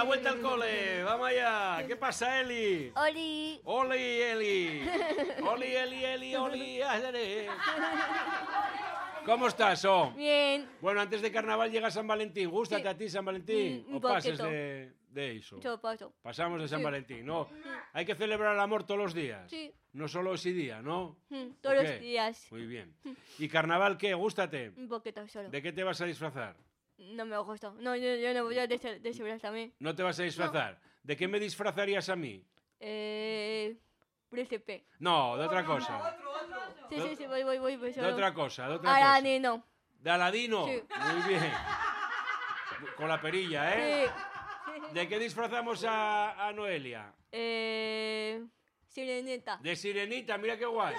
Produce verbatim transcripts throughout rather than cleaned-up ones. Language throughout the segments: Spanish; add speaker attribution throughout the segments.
Speaker 1: vuelta al cole. Vamos allá. ¿Qué pasa, Eli?
Speaker 2: Oli.
Speaker 1: Oli, Eli. Oli, Eli, Eli, Oli. ¿Cómo estás, oh?
Speaker 2: Bien.
Speaker 1: Bueno, antes de carnaval llega San Valentín. ¿Gústate
Speaker 2: Sí.
Speaker 1: a ti San Valentín?
Speaker 2: Mm, un
Speaker 1: ¿O pases
Speaker 2: poquito.
Speaker 1: de, de eso?
Speaker 2: Yo paso.
Speaker 1: Pasamos de San
Speaker 2: Sí.
Speaker 1: Valentín, ¿no? Hay que celebrar el amor todos los días.
Speaker 2: Sí.
Speaker 1: No solo ese día, ¿no?
Speaker 2: Mm, Todos
Speaker 1: ¿O
Speaker 2: los
Speaker 1: qué?
Speaker 2: días.
Speaker 1: Muy bien. ¿Y carnaval qué? ¿Gústate?
Speaker 2: Un poquito solo.
Speaker 1: ¿De qué te vas a disfrazar?
Speaker 2: No me gusta. No, yo, yo no voy a des- disfrazarme.
Speaker 1: ¿No te vas a disfrazar? ¿De qué me disfrazarías a mí?
Speaker 2: Eh. Príncipe.
Speaker 1: No, de otra cosa.
Speaker 2: Sí, sí, sí, voy, voy, voy. voy
Speaker 1: De
Speaker 2: solo.
Speaker 1: otra cosa, de otra cosa.
Speaker 2: Aladino.
Speaker 1: ¿De Aladino?
Speaker 2: Sí.
Speaker 1: Muy bien. Con la perilla, ¿eh?
Speaker 2: Sí.
Speaker 1: ¿De qué disfrazamos a, a Noelia?
Speaker 2: Eh. Sirenita.
Speaker 1: De Sirenita, mira qué guay.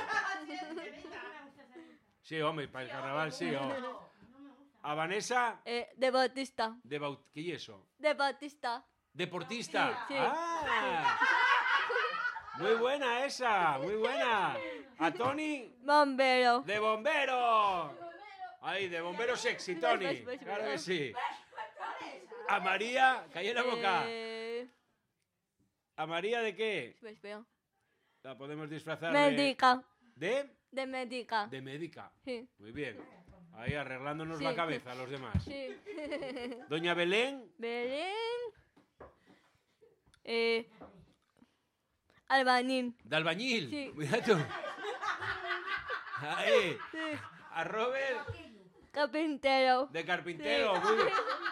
Speaker 1: Sí, hombre, para el carnaval sí. Oh. ¿A Vanessa?
Speaker 2: Eh, de Bautista.
Speaker 1: De Baut... ¿Qué es eso?
Speaker 2: De Bautista.
Speaker 1: ¿Deportista?
Speaker 2: Sí, sí.
Speaker 1: ¡Ah! Muy buena esa, muy buena. ¿A Tony?
Speaker 2: Bombero.
Speaker 1: ¡De bombero! Ahí, de bombero sexy, Tony.
Speaker 2: Pues, pues,
Speaker 1: Claro que
Speaker 2: pues.
Speaker 1: sí. ¿A María? Calla la boca.
Speaker 2: Eh.
Speaker 1: ¿A María de qué?
Speaker 2: Pues, veo.
Speaker 1: La podemos disfrazar de...
Speaker 2: Médica.
Speaker 1: ¿De?
Speaker 2: De médica.
Speaker 1: De médica.
Speaker 2: Sí.
Speaker 1: Muy bien. Ahí arreglándonos
Speaker 2: Sí.
Speaker 1: la cabeza a los demás.
Speaker 2: Sí.
Speaker 1: Doña Belén.
Speaker 2: Belén. Eh. Albañil.
Speaker 1: De albañil.
Speaker 2: Sí.
Speaker 1: Mira tú. Ahí.
Speaker 2: Sí.
Speaker 1: A Robert.
Speaker 2: Carpintero.
Speaker 1: De carpintero.
Speaker 2: Sí.
Speaker 1: Muy bien.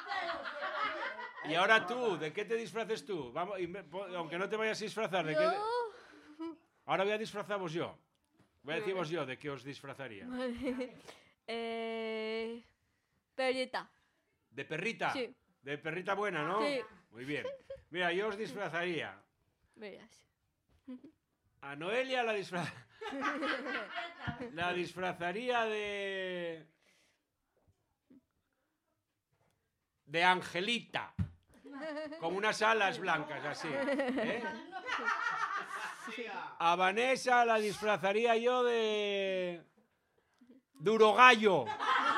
Speaker 1: Y ahora tú, ¿de qué te disfraces tú? Vamos, y me- po- aunque no te vayas a disfrazar, ¿de qué?
Speaker 2: Yo.
Speaker 1: Ahora voy a disfrazamos yo. Voy a deciros yo de qué os disfrazaría.
Speaker 2: Vale. Eh. Perita.
Speaker 1: ¿De perrita?
Speaker 2: Sí.
Speaker 1: De perrita buena, ¿no?
Speaker 2: Sí.
Speaker 1: Muy bien. Mira, yo os disfrazaría.
Speaker 2: Verás.
Speaker 1: A Noelia la disfra... la disfrazaría de... de Angelita. Con unas alas blancas, así. ¿eh? A Vanessa la disfrazaría yo de... de Urogallo.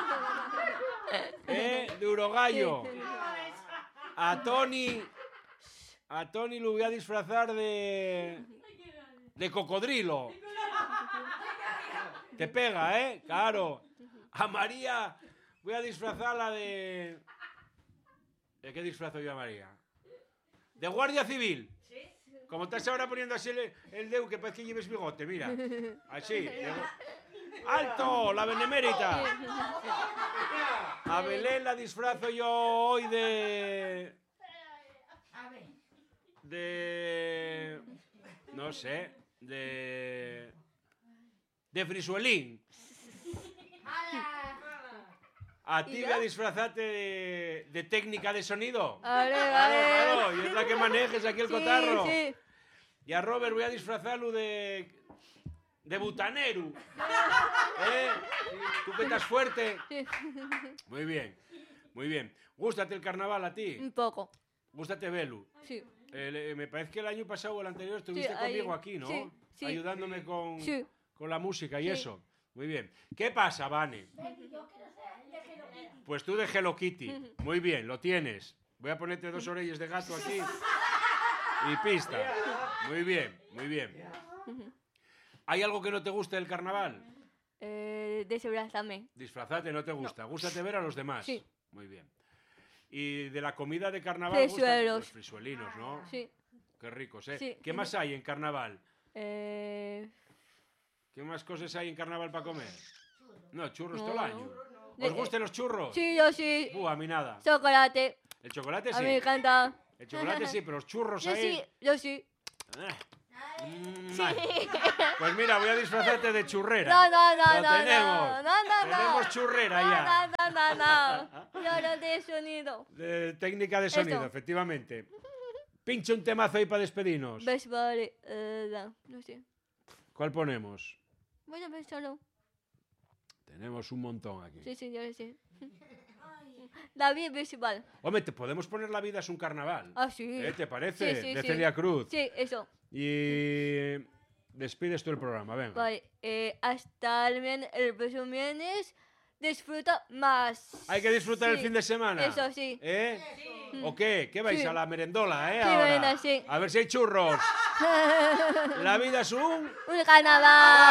Speaker 1: ¿Eh? De Urogallo. A Tony... A Tony lo voy a disfrazar de... de cocodrilo. Te pega, ¿eh? Claro. A María voy a disfrazarla de... ¿De qué disfrazo yo a María? De guardia civil. Como estás ahora poniendo así el, el dedo, que parece que lleves bigote, mira. Así. de- ¡Alto! La benemérita. A Belén la disfrazo yo hoy de... De... No sé. De... De frisuelín. A ti
Speaker 2: ¿Y
Speaker 1: voy a
Speaker 2: yo?
Speaker 1: disfrazarte de, de técnica de sonido.
Speaker 2: Vale,
Speaker 1: Claro,
Speaker 2: vale.
Speaker 1: claro, y es la que manejes aquí el cotarro.
Speaker 2: Sí, sí.
Speaker 1: Y a Robert voy a disfrazarlo de... de butanero. ¿Eh? Tú que estás fuerte.
Speaker 2: Sí.
Speaker 1: Muy bien, muy bien. ¿Gústate el carnaval a ti?
Speaker 2: Un poco.
Speaker 1: ¿Gústate Belu?
Speaker 2: Sí.
Speaker 1: El, eh, me parece que el año pasado o el anterior estuviste
Speaker 2: ahí.
Speaker 1: conmigo aquí, ¿no?
Speaker 2: Sí, sí.
Speaker 1: Ayudándome con,
Speaker 2: Sí.
Speaker 1: con la música y
Speaker 2: Sí.
Speaker 1: eso. Muy bien. ¿Qué pasa, Vane? Pues tú de Hello Kitty. Muy bien, lo tienes. Voy a ponerte dos orellas de gato aquí. Y pista. Muy bien, muy bien. ¿Hay algo que no te guste del carnaval?
Speaker 2: Eh, Desbrázame.
Speaker 1: Disfrazate, no te gusta. Gústate ver a los demás.
Speaker 2: Sí.
Speaker 1: Muy bien. ¿Y de la comida de carnaval?
Speaker 2: Frisuelos.
Speaker 1: Gustan? Los frisuelinos, ¿no?
Speaker 2: Sí.
Speaker 1: Qué ricos, ¿eh?
Speaker 2: Sí.
Speaker 1: ¿Qué más hay en carnaval?
Speaker 2: Eh.
Speaker 1: ¿Qué más cosas hay en carnaval para comer? No, churros
Speaker 2: No,
Speaker 1: todo el
Speaker 2: no.
Speaker 1: año.
Speaker 2: De-
Speaker 1: ¿Os gustan los churros?
Speaker 2: Sí, yo sí.
Speaker 1: Uh, a mí nada.
Speaker 2: Chocolate.
Speaker 1: El chocolate
Speaker 2: A mí me
Speaker 1: sí.
Speaker 2: encanta.
Speaker 1: El chocolate sí, pero los churros
Speaker 2: Yo
Speaker 1: ahí...
Speaker 2: sí, yo sí.
Speaker 1: Eh. Mm, ay. Pues mira, voy a disfrazarte de churrera.
Speaker 2: No, no, no,
Speaker 1: Lo
Speaker 2: no,
Speaker 1: tenemos.
Speaker 2: no, no, no, no.
Speaker 1: Tenemos churrera ya.
Speaker 2: No, no, no, no. Yo no de sonido.
Speaker 1: De técnica de sonido,
Speaker 2: Eso.
Speaker 1: efectivamente. Pincha un temazo ahí para despedirnos.
Speaker 2: Ves, vale. Eh, no, no sé.
Speaker 1: ¿Cuál ponemos?
Speaker 2: Voy a ver solo.
Speaker 1: Tenemos un montón aquí.
Speaker 2: Sí, sí, yo lo sé. David Bisbal.
Speaker 1: Hombre, te podemos poner La vida es un carnaval.
Speaker 2: Ah, sí.
Speaker 1: ¿Eh? ¿Te parece?
Speaker 2: Sí, sí,
Speaker 1: de
Speaker 2: sí.
Speaker 1: Celia Cruz.
Speaker 2: Sí, eso.
Speaker 1: Y despides tú el programa, venga.
Speaker 2: Vale. Eh, hasta el, vien- el próximo viernes disfruta más.
Speaker 1: Hay que disfrutar el
Speaker 2: Sí,
Speaker 1: fin de semana.
Speaker 2: Eso sí.
Speaker 1: ¿Eh? ¿O qué? ¿Qué vais
Speaker 2: Sí.
Speaker 1: a la merendola, eh?
Speaker 2: Sí,
Speaker 1: ahora?
Speaker 2: venga, sí.
Speaker 1: A ver si hay churros. La vida es un...
Speaker 2: Un carnaval.